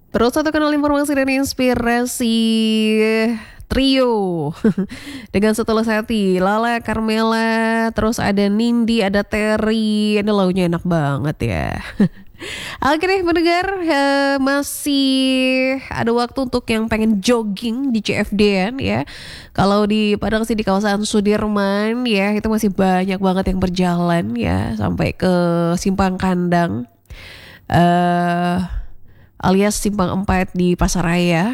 Terus satu kanal informasi dan inspirasi trio dengan Setulus Hati, Lala, Carmela, terus ada Nindi, ada Terry. Ini lagunya enak banget ya. Oke deh pendengar, masih ada waktu untuk yang pengen jogging di CFD-an ya. Kalau di Padang sih di kawasan Sudirman ya, itu masih banyak banget yang berjalan ya sampai ke Simpang Kandang. eh Alias Simpang 4 di Pasaraya.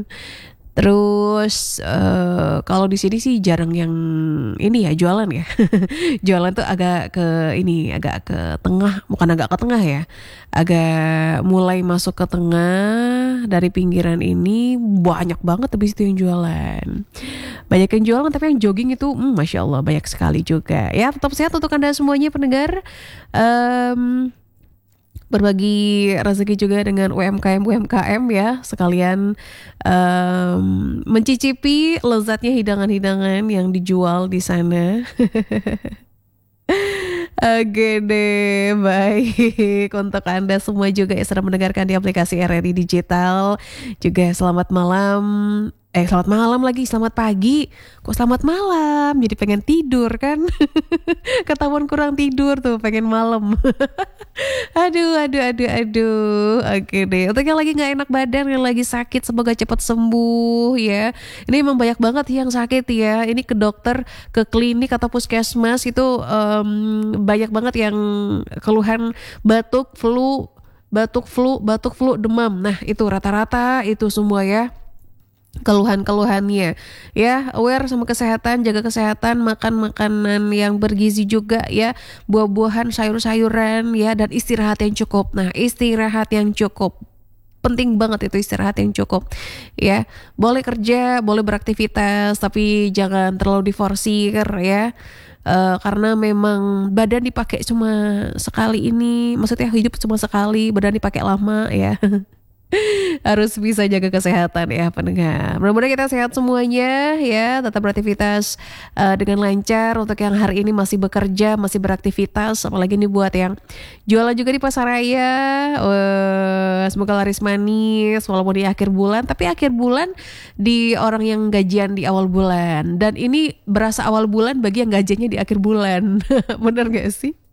Terus kalau di sini sih jarang yang ini ya jualan ya. Jualan tuh agak ke ini, agak ke tengah, bukan agak ke tengah ya. Agak mulai masuk ke tengah dari pinggiran ini banyak banget habis itu yang jualan. Banyak yang jualan tapi yang jogging itu Masya Allah banyak sekali juga. Ya tetap sehat untuk Anda semuanya pendengar. Berbagi rezeki juga dengan UMKM ya, sekalian mencicipi lezatnya hidangan-hidangan yang dijual di sana. Oke deh, baik untuk Anda semua juga yang sedang mendengarkan di aplikasi RRI Digital. Juga selamat malam. Selamat malam lagi, selamat pagi. Kok selamat malam? Jadi pengen tidur kan? Ketahuan kurang tidur tuh, pengen malam. Aduh. Oke deh. Untuk yang lagi nggak enak badan, yang lagi sakit, semoga cepat sembuh ya. Ini emang banyak banget yang sakit ya. Ini ke dokter, ke klinik atau puskesmas itu banyak banget yang keluhan batuk flu, demam. Nah itu rata-rata itu semua ya. Keluhan-keluhannya ya, aware sama kesehatan, jaga kesehatan, makan makanan yang bergizi juga ya, buah-buahan, sayur-sayuran ya, dan istirahat yang cukup. Nah istirahat yang cukup penting banget, itu istirahat yang cukup ya. Boleh kerja, boleh beraktivitas, tapi jangan terlalu diforsir ya. Karena memang badan dipakai cuma sekali ini, maksudnya hidup cuma sekali, badan dipakai lama ya. Harus bisa jaga kesehatan ya pendengar. Mudah-mudahan kita sehat semuanya ya, tetap beraktivitas dengan lancar. Untuk yang hari ini masih bekerja, masih beraktivitas, apalagi nih buat yang jualan juga di pasaraya, semoga laris manis walaupun di akhir bulan. Tapi akhir bulan di orang yang gajian di awal bulan, dan ini berasa awal bulan bagi yang gajiannya di akhir bulan. Bener gak sih?